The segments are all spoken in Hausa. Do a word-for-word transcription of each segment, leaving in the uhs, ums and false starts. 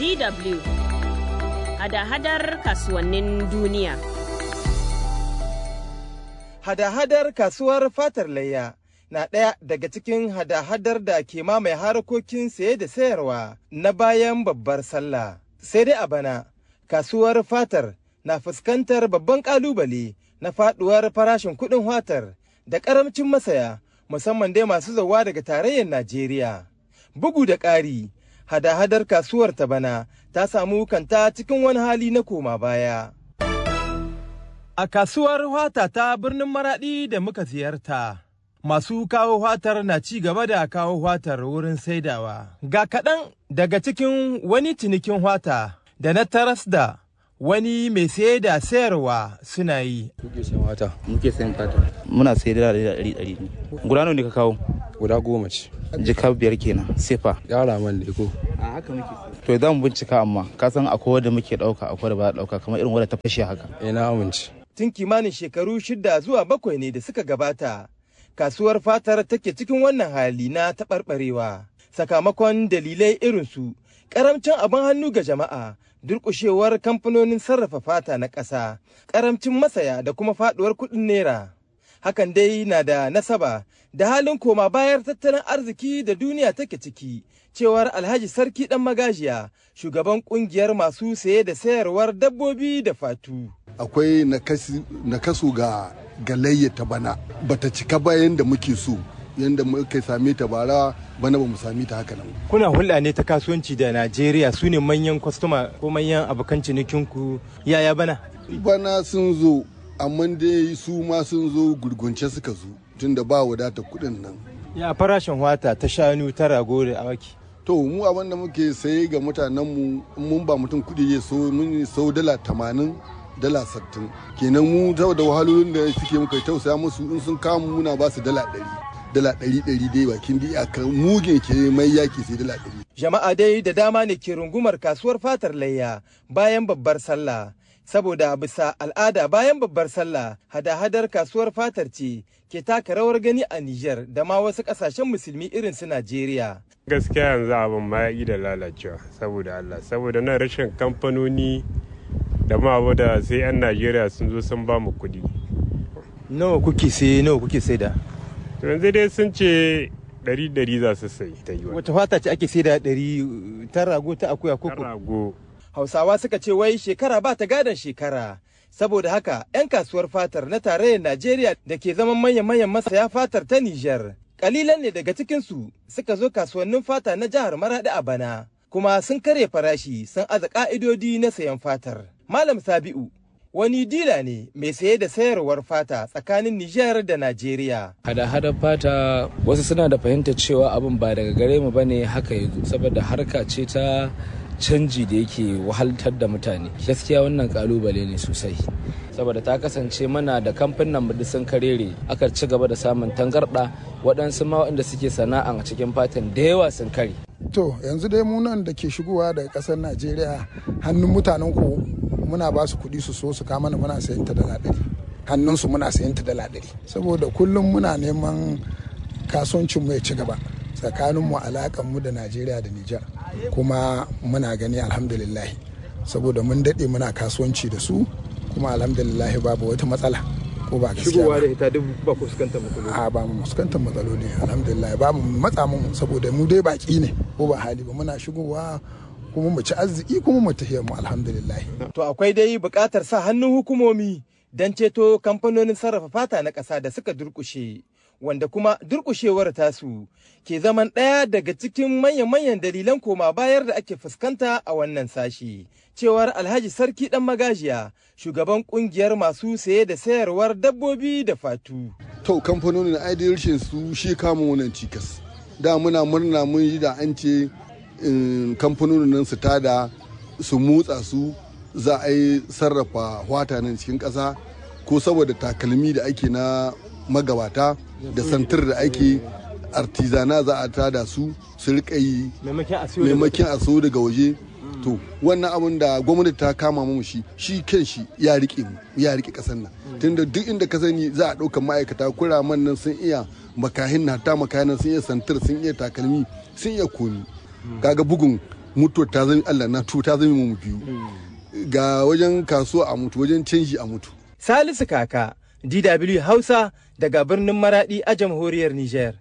D W hada-hadar kasuwannin duniya. Hada-hadar kasuwar fatar layya na ɗaya daga cikin hada-hadar da ke mamaye harkokin saye da sayarwa na bayan babbar sallah. Sai dai a bana, kasuwar fatar na fuskantar babban ƙalubale na faɗuwar farashin kuɗin fatar da ƙaramcin masaya, musamman dai masu zauwa daga tarayyar Najeriya. Bugu da ƙari, hada-hadar kasuwar ta bana ta samu kanta cikin wani hali na koma baya. A kasuwar wata ta birnin Maraɗi da muka ziyarta, masu kawo watar na ci gaba da kawo watar wurin saidawa. Ga kaɗan daga cikin wani cinikin wata da na taras da wani mai saye da sayarwa suna yi. Muke sayan wata. Muke sayan fata. Muna sayar da ɗari ɗari ne. Guda nawa ne ka kawo? Guda goma ce. Jika biyar kenan, sefa. Yara man da ko. A haka muke sayar. To za mu bincika amma ka san akwai wanda muke ɗauka akwai da ba ɗauka kamar irin wadda ta fashe haka. Eh na amince. Tun kimanin shekaru shida zuwa bakwai ne da suka gabata, kasuwar fatar take cikin wannan hali na taɓarɓarewa. Sakamakon dalilai irinsu, ƙaramcin abin hannu ga jama'a, durƙushewar kamfanonin sarrafa fata na ƙasa, ƙaramcin masaya da kuma faɗuwar kuɗin naira. Hakan dai na da nasaba da halin koma bayar tattalin arziki da duniya take ciki, cewar Alhaji Sarki Ɗan Magajiya, shugaban ƙungiyar masu saye da sayarwar dabbobi da fatu. Akwai nakasu ga galayya ta bana, bata cika bayan da muke so, yadda muka same ta bara bana ba mu sami ta haka nan. Kuna hulɗa ne ta kasuwanci da Najeriya, su ne manyan kwastoma ko manyan abokan cinikinku, yaya bana? Bana sun zo, amma dai su ma sun zo gurgunce suka zo, tunda ba wadatar kuɗin nan. Ya farashin wata ta shanu ta rago da awaki? To mu abin da muke saye ga mutanenmu, mun ba mutum kuɗi ya so mun sau dala tamanin dala sattin, kenan mu saboda wahalolin da suke muka tausaya musu, in sun kama muna ba su dala ɗari dala ɗari ɗari dai bakin da iyakar mugen ke mai yaki sai dala ɗari. Jama'a dai da dama ne ke rungumar kasuwar fatar layya bayan babbar sallah, saboda bisa al'ada bayan babbar sallah hada-hadar kasuwar fatar ce ke taka rawar gani a Nijar da ma wasu ƙasashen musulmi irin su Najeriya. Gaskiya yanzu abin ma ya da lalacewa saboda Allah, saboda nan rashin kamfanoni da ma da sai 'yan Najeriya sun zo sun ba mu kuɗi. Nawa kuke sai nawa kuke sai da? Yanzu dai sun ce ɗari ɗari za su sai ta yi. Wata fata ce ake sai da ɗari, ta rago ta akuya koko? Ta rago. Hausawa suka ce wai shekara ba ta gadon shekara. Saboda haka 'yan kasuwar fatar na tarayyar Najeriya da ke zaman manyan-manyan masaya fatar ta Nijar, kalilan ne daga cikinsu suka zo kasuwannin fata na jihar Maraɗi a bana, kuma sun karya farashi sun aza ƙa'idodi na sayan fatar. Malam Sabi'u wani dila ne mai saye da sayarwar fata tsakanin Nijar da Najeriya. Hada-hadar fata wasu suna da fahimtar cewa abin ba daga gare mu bane haka yanzu, saboda harka ce ta canji da yake wahaltar da mutane. Gaskiya wannan kalubale ne sosai, saboda ta kasance mana da kamfanin mu sun karere, aka ci gaba da samun tangarda, waɗansu ma waɗanda suke sana'a a cikin fatan da yawa sun kare. To yanzu dai mu nan da ke shigowa daga ƙasar Najeriya, hannun mutanen ku muna ba su kuɗi su so su kama muna sayan ta dala ɗari, hannunsu muna sayan ta dala ɗari, saboda kullum muna neman kasuwancin mu ya ci gaba tsakanin mu alakan mu da Najeriya da Nijar, kuma muna gani alhamdulillah, saboda mun daɗe muna kasuwanci da su kuma alhamdulillah babu wata matsala. Ko ba gaskiya shigowa da ita duk ba ku fuskantar matsaloli? A ba mu fuskantar matsaloli alhamdulillah, ba mu matsa mu saboda mu dai baki ne ko ba hali ba, muna shigowa kuma mu ci arziki kuma mu tafiya mu alhamdulillah. To akwai dai buƙatar sa hannun hukumomi don ceto kamfanonin sarrafa fata na ƙasa da suka durƙushe, wanda kuma durƙushewar tasu ke zaman ɗaya daga cikin manyan-manyan dalilan koma bayar da ake fuskanta a wannan sashi. Cewar Alhaji Sarki Ɗan Magajiya, shugaban ƙungiyar masu saye da sayarwar dabbobi da fatu. To kamfanonin aidirishin su shi kama wannan cikas. Da muna murna mun yi da an ce kamfanonin nan su tada su motsa su za a yi sarrafa wata nan cikin ƙasa, ko saboda takalmi da ake na magabata da santir da ake artizana za a tada su su rika yi maimakon a so daga waje. To wannan abin da gwamnati ta kama mu shi shi kan shi ya rike mu ya rike kasar nan, tunda duk inda ka sani za a ɗauka ma'aikata, kuraman nan sun iya makahin na ta makahin sun iya santir sun iya takalmi sun iya komi, kaga bugun mutuwar ta zama Allah na tu ta zama mu biyu ga wajen kasuwa a mutu wajen canji a mutu. Salisu Kaka, D W Hausa daga birnin Maradi a jamhuriyar Niger.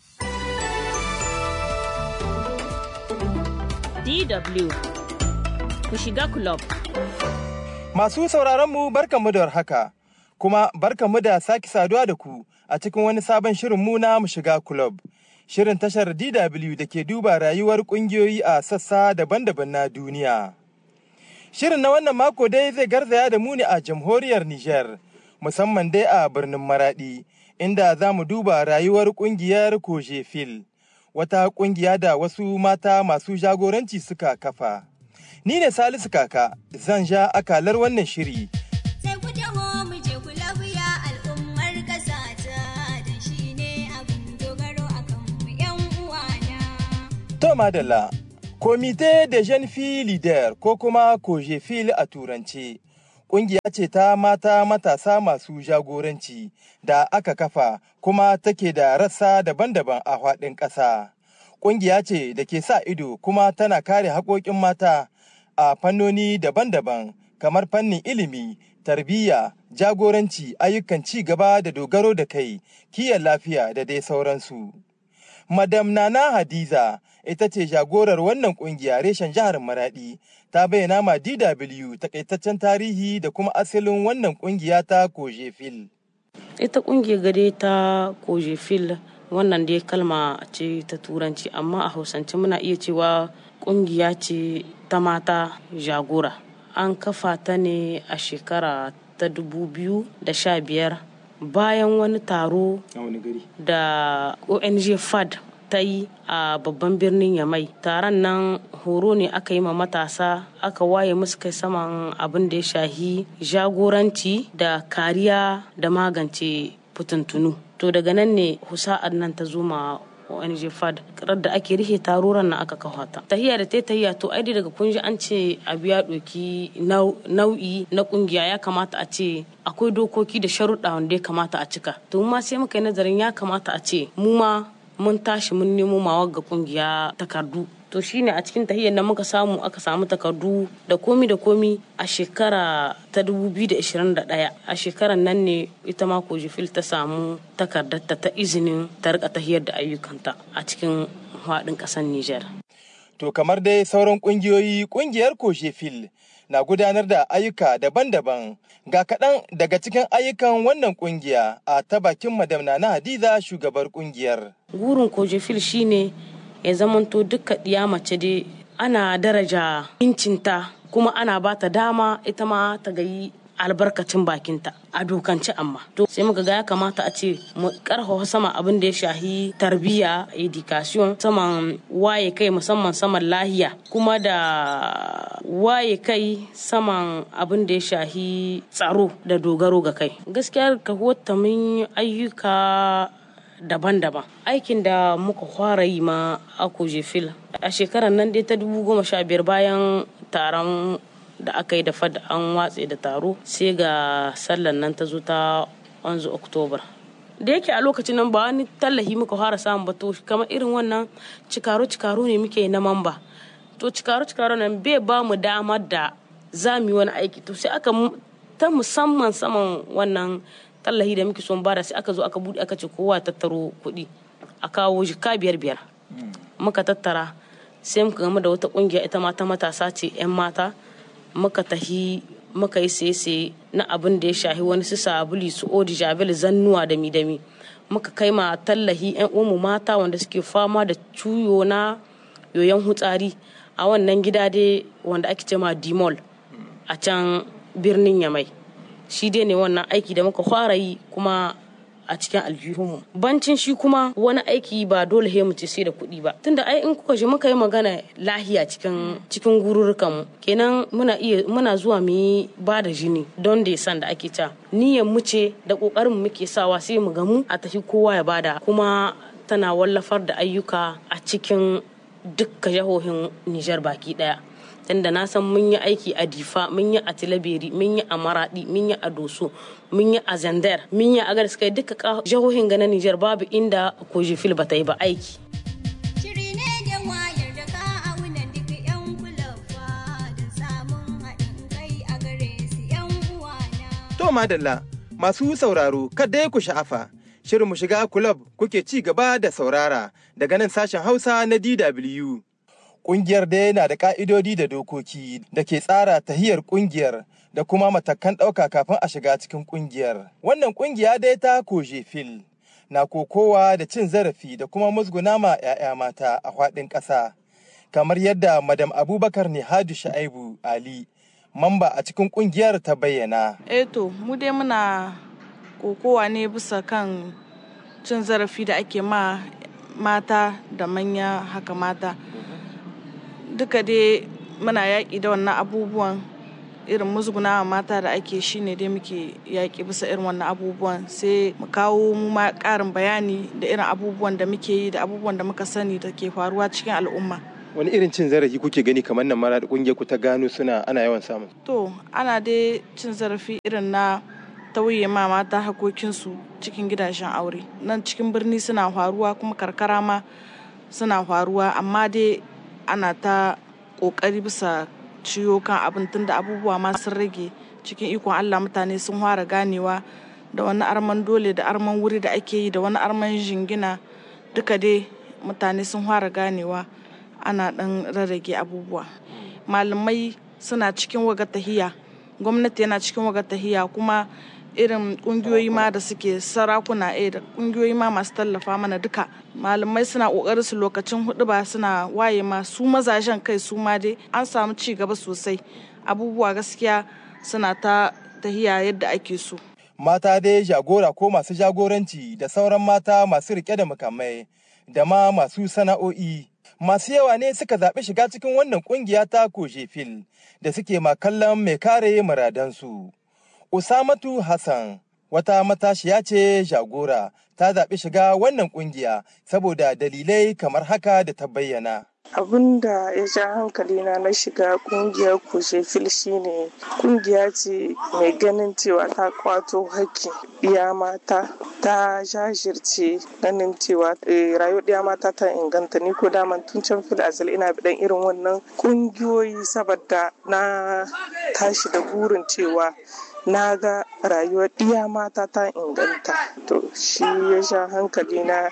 D W ku shiga club. Masu sauraron mu barkanmu da warhaka, kuma barkanmu da sake saduwa da ku a cikin wani sabon shirin mu na mu shiga club. Shirin tashar D W da ke duba rayuwar kungiyoyi a sassa daban-daban na duniya. Shirin na wannan mako dai zai garzaya da mu ne a jamhuriyar Niger, musamman dai a birnin Maradi, inda za mu duba rayuwar kungiyar Kojefil, wata kungiya da wasu mata masu jagoranci suka kafa. Ni ne Salisu Kaka, zan ja akalar wannan shiri. Sai ku taho mu je ku lafiya al'ummar ƙasa ta da shi ne abin dogaro akan mu ƴan uwana. To madalla, Comité de Jeunes Filles Leaders ko kuma Kojefil a turance, ƙungiya ce ta mata matasa masu jagoranci da aka kafa kuma take da rassa daban-daban a faɗin ƙasa. Ƙungiya ce da ke sa ido kuma tana kare haƙoƙin mata a fannoni daban-daban kamar fannin ilimi, tarbiyya, jagoranci, ayyukan ci gaba da dogaro da kai, kiwon lafiya da dai sauransu. Madam Nana Hadiza ita ce jagorar wannan kungiya reshen jihar Maradi, ta bayyana ma D W takaitaccen tarihi da kuma asalin wannan kungiya ta Kojefil. Ita kungiyar gare ta Kojefil wannan dai kalma ce ta turanci, amma a hausance muna iya cewa kungiya ce ta mata jagora. An kafa ta ne a shekara ta dubu biyu da sha biyar bayan wani taro da O N G F A D ta yi a babban birnin Yamai. Taron nan horo ne aka yi ma matasa, aka waye musu kai saman abin da ya shahi jagoranci da kariya da magance fitintunu. To daga nan ne husa'ar nan ta zo ma O N G F A D, da ake rihe taruran nan aka kawo ta. Tahiya da ta tahiya to ai daga kunji an ce abu ya doki nau'i na kungiya, ya kamata a ce akwai dokoki da sharuɗa wanda ya kamata a cika. To ma sai muka yi nazarin ya kamata a ce mu ma mun tashi mun nemo ma wagga kungiya takardu. To shine a cikin tahiyar nan muka samu aka samu takardu da komi da komi a shekara ta dubu biyu da ashirin da ɗaya. A shekarar nan ne ita ma Kojefil ta samu takardarta ta izinin ta rika tahiyar da ayyukanta a cikin faɗin ƙasar Nijar. To kamar dai sauran ƙungiyoyi, ƙungiyar Kojefil na gudanar da ayyuka daban-daban. Ga kaɗan daga cikin ayyukan wannan ƙungiya a ta bakin Madam Nana Hadiza, shugabar ƙungiyar. Gurin Kojefil shine ya zamanto duka ɗiya mace dai ana daraja incinta, kuma ana ba ta dama ita ma ta gayi albarkacin bakinta a dokance. Amma to sai muka ga ya kamata a ce mu karfafa sama abin da ya shahi tarbiyya, education, saman waye kai musamman saman lahiya, kuma da waye kai saman abin da ya shahi tsaro da dogaro ga kai. Gaskiya ka wata mun ayyuka daban-daban. Aikin da muka fara yi ma a Kojefil a shekarar nan dai ta dubu goma sha biyar, bayan taron da aka yi da F A D an watse da taro, sai ga sallan nan ta zo ta wanzu Oktobar. Da yake a lokacin nan ba wani tallahi muka fara samun ba, to kamar irin wannan cikaro-cikaro ne muke na mamba. To cikaro-cikaro nan bai ba mu damar da za mu yi wani aiki, to sai aka ta musamman saman wannan tallahi da muke son bada, sai aka zo aka bude aka ce kowa tattaro kuɗi a kawo jika biyar biyar. Muka tattara sai muka gama da wata kungiya ita mata matasa ce yan mata, muka tahi muka yi sai na abin da ya shahi wani su sabuli su odi javel zannuwa da midami. Muka kai ma tallahi yan umu mata wanda suke fama da ciwo na yoyon hutsari a wannan gida dai wanda ake ce ma Dimol a can birnin Yamai. Shi dai ne wannan aiki da muka fara yi kuma a cikin aljihunmu. Bancin shi kuma wani aiki ba dole he mu ce sai da kuɗi ba, tunda ai in kuka ji muka yi magana lahiya cikin cikin gururukan mu, kenan muna iya muna zuwa mu yi ba da jini don da san da ake ta niyyar mu ce da kokarin mu muke sawa sai mu gamu a tafi kowa ya bada. Kuma tana wallafar da ayyuka a cikin dukkan jihohin Nijar baki daya. Tunda na san mun yi aiki a Difa, mun yi a Tilaberi, mun yi a Maradi, mun yi a Doso, mun yi a Zandar, mun yi a Agadez, kai duka jihohin ga na Nijar babu inda Kojefil ba ta yi ba aiki. Shiri ne da wayar da ka aunan duk yan To madalla, masu sauraro kada ku sha'afa, shirin mu shiga kulab kuke ci gaba da saurara daga nan sashen Hausa na D W. Ƙungiyar dai na da ƙa'idodi da dokoki da ke tsara tahiyar ƙungiyar da kuma matakan ɗauka kafin a shiga cikin ƙungiyar. Wannan ƙungiya dai ta Kojefil na kokowa da cin zarafi da kuma musguna ma 'ya'ya mata a faɗin ƙasa. Kamar yadda Madam Abubakar Nihadu Sha'ibu Ali, mamba a cikin ƙungiyar ta bayyana. Eh to, mu dai muna kokowa ne bisa kan cin zarafi da ake ma mata da manya haka mata. Duka dai muna yaƙi da wannan abubuwan, irin musguna mata da ake shi ne dai muke yaƙi bisa irin wannan abubuwan, sai mu kawo mu ma ƙarin bayani da irin abubuwan da muke yi da abubuwan da muka sani da ke faruwa cikin al'umma. Wani irin cin zarafi kuke gani kamar nan mara da ƙungiyar ku ta gano suna ana yawan samun? To, ana dai cin zarafi irin na tauye ma mata hakokinsu cikin gidajen aure. Nan cikin birni suna faruwa kuma karkara ma suna faruwa, amma dai ana ta ƙoƙari bisa ciyo kan abin tun da abubuwa ma sun rage. Cikin ikon Allah mutane sun fara ganewa da wani arman dole da arman wuri da ake yi da wani arman jingina, duka dai mutane sun fara ganewa, ana ɗan rarrage abubuwa. Malamai suna cikin waga tahiya, gwamnati yana cikin waga tahiya, kuma irin kungiyoyi ma da suke sarakuna eh da kungiyoyi ma masu tallafa mana duka malamai suna kokarin su lokacin hudu ba suna waye ma su mazajen kai su ma dai an samu ci gaba sosai, abubuwa gaskiya suna ta tahiya yadda ake so. Mata dai jagora ko masu jagoranci da sauran mata masu rike da mukamai da ma masu sana'o'i masu yawa ne suka zaɓi shiga cikin wannan kungiya ta Kojefil da suke ma kallon mai kare muradansu. Usamatu Hassan, wata matashiya ce jagora, ta zaɓi shiga wannan ƙungiya saboda dalilai kamar haka da ta bayyana. Abin da ya ja hankalina na shiga ƙungiyar Kojefil shine ƙungiya ce mai ganin cewa ta kwato hakkin ɗiya mata, ta jajirce ganin cewa rayuwar ɗiya mata ta inganta. Ni ko daman tun can fil azal ina bidan irin wannan ƙungiyoyi saboda na tashi da burin cewa na ga rayuwar ɗiya mata ta inganta. To shi ya sha hankali na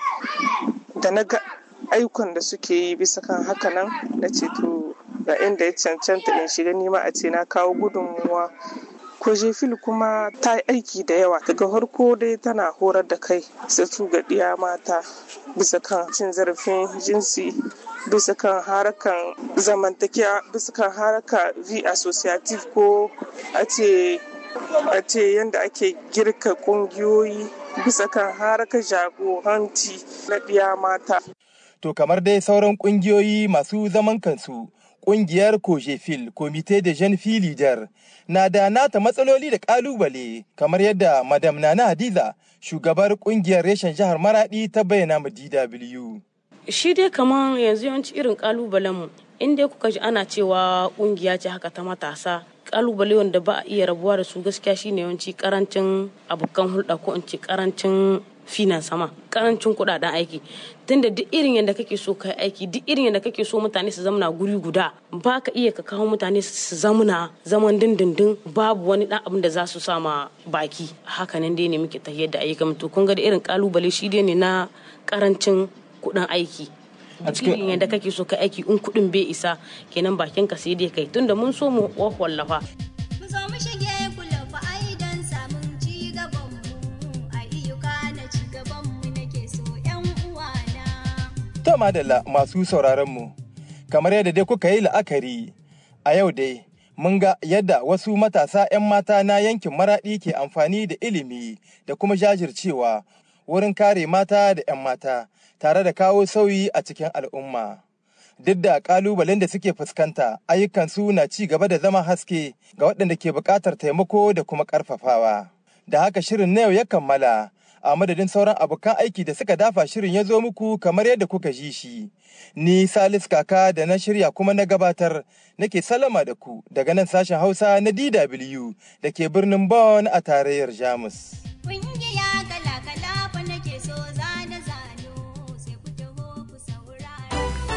da na ga ayyukan da suke yi bisa kan haka nan na ce to ga inda ya cancanta in shiga nima a ce na kawo gudunmuwa. Kojefil kuma ta yi aiki da yawa, daga farko dai tana horar da kai su ga ɗiya mata bisa kan cin zarafin jinsi, bisa kan harakan zamantakewa, bisa kan haraka v associative ko a ce a ce yadda ake girka kungiyoyi bisa kan harkar jagoranci na ɗiya mata. To kamar dai sauran kungiyoyi masu zaman kansu, kungiyar Kojefil, Comité de Jeunes Filles Leaders, na da nata matsaloli da kalubale, kamar yadda Madam Nana Hadiza, shugabar kungiyar reshen jihar Maradi, ta bayyana ma D W. Shi dai kamar yanzu yawanci irin kalubalen mu, in dai kuka ji ana cewa kungiya ce haka ta matasa, kalubale wanda ba a iya rabuwa da su gaskiya shine yawanci karancin abokan hulɗa ko in ce karancin finan sama, karancin kuɗaɗen aiki. Tunda duk irin yadda kake so kai aiki, duk irin yadda kake so mutane su zamana guri guda, ba ka iya ka kawo mutane su zamana zaman dindindin babu wani ɗan abin da za su sama baki. Hakanan dai ne muke tafiyar da ayyukan. To kun ga da irin kalubale shi dai ne na karancin kuɗin aiki. A cikin yadda kake so ka aiki in kuɗin bai isa kenan bakin ka sai dai kai, tunda mun so mu wallafa. Mu zo mu shige kulafa ai don samun ci gaban mu a iyuka na ci gaban mu nake so ƴan uwana. To madalla masu sauraron mu, kamar yadda dai kuka yi la'akari a yau dai mun ga yadda wasu matasa 'yan mata na yankin Maraɗi ke amfani da ilimi da kuma jajircewa wurin kare mata da 'yan mata tare da kawo sauyi a cikin al'umma. Duk da ƙalubalen da suke fuskanta, ayyukansu na ci gaba da zama haske ga waɗanda ke buƙatar taimako da kuma ƙarfafawa. Da haka shirin na yau ya kammala, a madadin sauran abokan aiki da suka dafa shirin ya zo muku kamar yadda kuka ji shi. Ni Salis Kaka da na shirya kuma na gabatar nake salama da ku daga nan sashen Hausa na D W da ke birnin Bonn a tarayyar Jamus. Kungiya kala-kala fa nake so zane-zano sai ku taho ku saurara.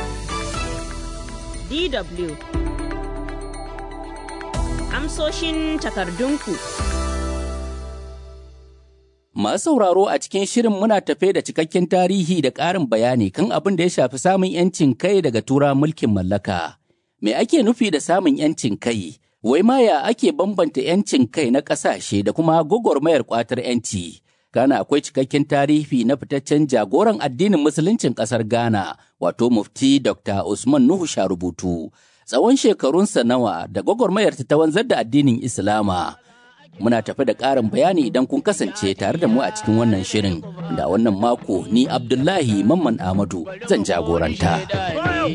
D W Amsoshin takardunku. Masu sauraro a cikin shirin muna tafe da cikakken tarihi da ƙarin bayani kan abin da ya shafi samun 'yancin kai daga tura mulkin mallaka. Me ake nufi da samun 'yancin kai? Wai ma ya ake bambanta 'yancin kai na ƙasashe da kuma gwagwarmayar ƙwatar 'yanci? Ghana akwai cikakken tarihi na fitaccen jagoran addinin musuluncin ƙasar Ghana, wato Mufti Dokta Usman Nuhu Sharubutu. Tsawon shekarunsa nawa da gwagwarmayar ta wanzar da addinin Islama. Muna tafi da ƙarin bayani idan kun kasance tare da mu a cikin wannan shirin. Da wannan mako ni Abdullahi Mamman Ahmadu zan jagoranta.